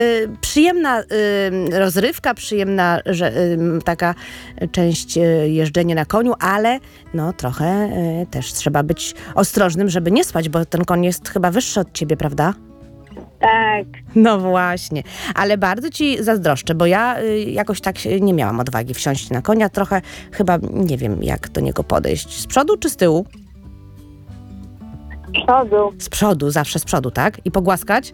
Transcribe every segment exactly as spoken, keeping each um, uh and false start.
Y, przyjemna y, rozrywka, przyjemna że, y, taka część y, jeżdżenie na koniu, ale no trochę y, też trzeba być ostrożnym, żeby nie spać, bo ten koń jest chyba wyższy od ciebie, prawda? Tak. No właśnie, ale bardzo ci zazdroszczę, bo ja y, jakoś tak się- nie miałam odwagi wsiąść na konia, trochę chyba nie wiem jak do niego podejść. Z przodu czy z tyłu? Przodu. Z przodu, zawsze z przodu, tak? I pogłaskać?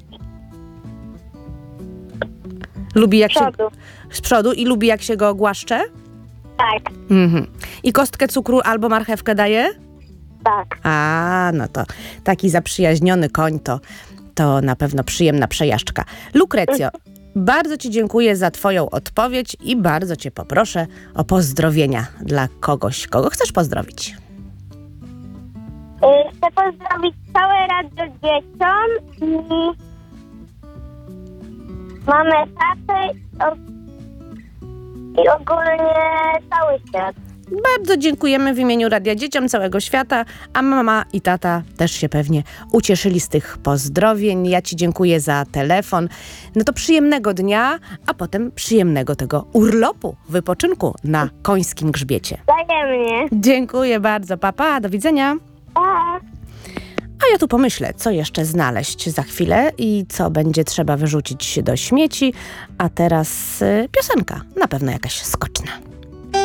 Lubi jak się... Przodu. Z przodu i lubi jak się go głaszcze? Tak. Mhm. I kostkę cukru albo marchewkę daje? Tak. A, no to taki zaprzyjaźniony koń to, to na pewno przyjemna przejażdżka. Lukrecjo, bardzo ci dziękuję za twoją odpowiedź i bardzo cię poproszę o pozdrowienia dla kogoś, kogo chcesz pozdrowić. Y, Chcę pozdrowić całe radio dzieciom i mamę, tatę o- i ogólnie cały świat. Bardzo dziękujemy w imieniu Radia Dzieciom całego świata, a mama i tata też się pewnie ucieszyli z tych pozdrowień. Ja ci dziękuję za telefon. No to przyjemnego dnia, a potem przyjemnego tego urlopu, wypoczynku na końskim grzbiecie. Wzajemnie. Dziękuję bardzo, papa, do widzenia. Pa. A ja tu pomyślę, co jeszcze znaleźć za chwilę i co będzie trzeba wyrzucić do śmieci. A teraz y, piosenka, na pewno jakaś skoczna.